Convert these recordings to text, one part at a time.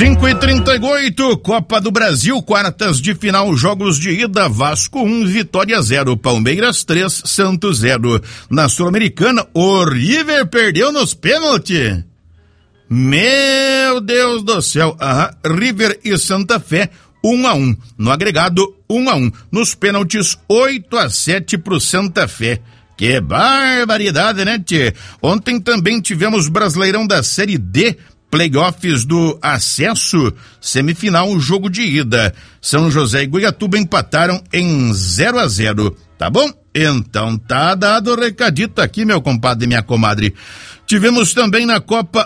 5h38, Copa do Brasil, quartas de final, jogos de ida, Vasco 1, Vitória 0, Palmeiras 3, Santos 0. Na Sul-Americana, o River perdeu nos pênaltis. Meu Deus do céu, River e Santa Fé 1-1, no agregado 1-1, nos pênaltis 8-7 pro Santa Fé. Que barbaridade, né, tchê? Ontem também tivemos Brasileirão da Série D, playoffs do acesso, semifinal, jogo de ida. São José e Goiatuba empataram em 0-0, tá bom? Então tá dado o recadito aqui, meu compadre e minha comadre. Tivemos também na Copa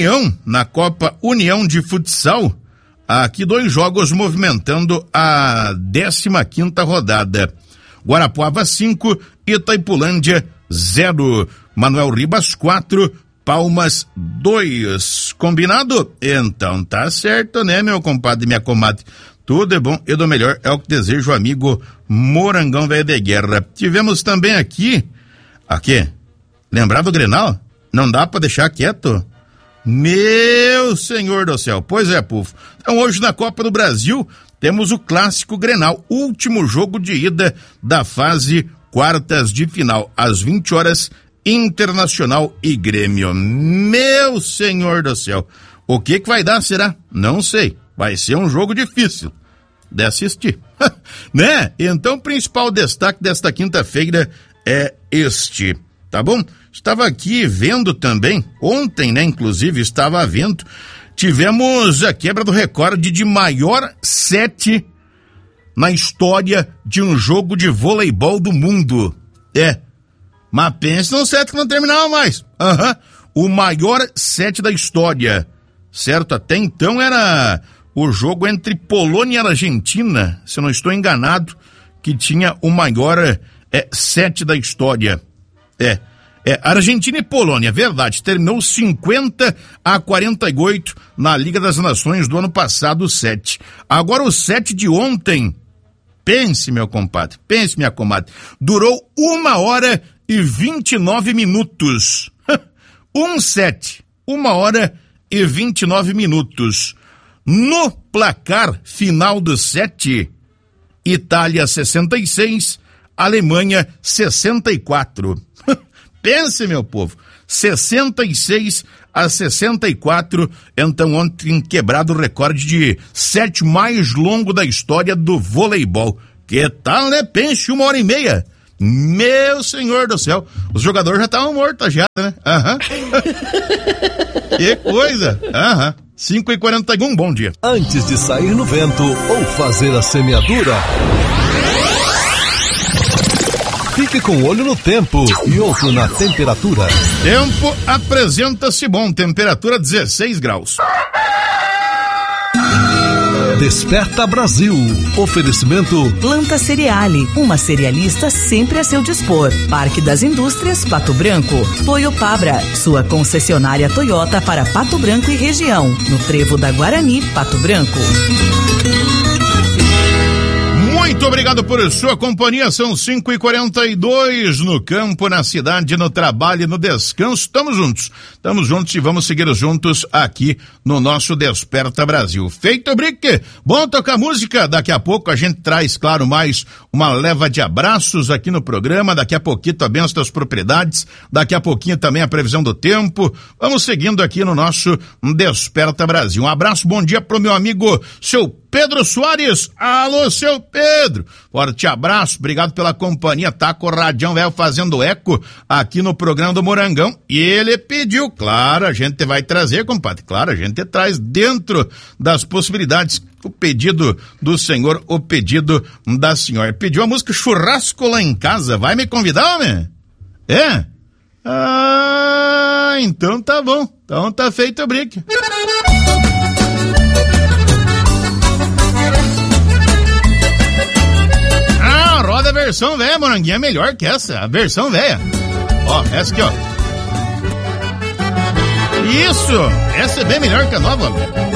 União de Futsal, aqui 2 jogos movimentando a 15ª rodada. Guarapuava 5, Itaipulândia 0, Manuel Ribas 4, Palmas 2. Combinado? Então tá certo, né, meu compadre e minha comadre? Tudo é bom e do melhor é o que desejo o amigo Morangão Velho de Guerra. Tivemos também aqui, lembrar do Grenal? Não dá pra deixar quieto? Meu Senhor do céu, pois é, povo. Então hoje na Copa do Brasil temos o clássico Grenal, último jogo de ida da fase quartas de final, às 20 horas, Internacional e Grêmio. Meu Senhor do céu, o que vai dar, será? Não sei, vai ser um jogo difícil de assistir, né? Então o principal destaque desta quinta-feira é este, tá bom? Estava aqui vendo também, ontem, né, inclusive, estava vendo, tivemos a quebra do recorde de maior set na história de um jogo de voleibol do mundo. Mas pense num set que não terminava mais. O maior set da história, certo? Até então era o jogo entre Polônia e Argentina, se eu não estou enganado, que tinha o maior set da história. Argentina e Polônia, verdade, terminou 50-48 na Liga das Nações do ano passado, o set. Agora o set de ontem, pense, meu compadre, pense, minha comadre, durou 1h29 minutos. Um set, 1h29 minutos. No placar final do set, Itália 66, Alemanha 64. Pense, meu povo, 66-64, então ontem quebrado o recorde de set mais longo da história do voleibol. Que tal, né? Pense, 1h30. Meu Senhor do céu, os jogadores já estavam mortos já, né? Que coisa. 5h41, bom dia. Antes de sair no vento ou fazer a semeadura, fique com o olho no tempo e outro na temperatura. Tempo apresenta-se bom, temperatura 16 graus. Desperta Brasil. Oferecimento Planta Cereale, uma cerealista sempre a seu dispor. Parque das Indústrias, Pato Branco. Toyopabra, sua concessionária Toyota para Pato Branco e região. No Trevo da Guarani, Pato Branco. Muito obrigado por sua companhia, são 5h42 no campo, na cidade, no trabalho, no descanso, estamos juntos e vamos seguir juntos aqui no nosso Desperta Brasil. Feito, Brique, bom tocar música, daqui a pouco a gente traz, claro, mais uma leva de abraços aqui no programa, daqui a pouquinho a benção das propriedades, daqui a pouquinho também a previsão do tempo, vamos seguindo aqui no nosso Desperta Brasil. Um abraço, bom dia pro meu amigo, seu Pedro Soares. Alô, seu Pedro, forte abraço, obrigado pela companhia, tá com o radião velho fazendo eco aqui no programa do Morangão, e ele pediu, claro, a gente vai trazer, compadre, claro, a gente traz dentro das possibilidades, o pedido do senhor, o pedido da senhora. Pediu a música Churrasco Lá em Casa, vai me convidar, homem? Então tá bom, então tá feito o brique. Roda a versão velha, Moranguinho, é melhor que essa, a versão velha. Ó, essa aqui, ó. Isso, essa é bem melhor que a nova.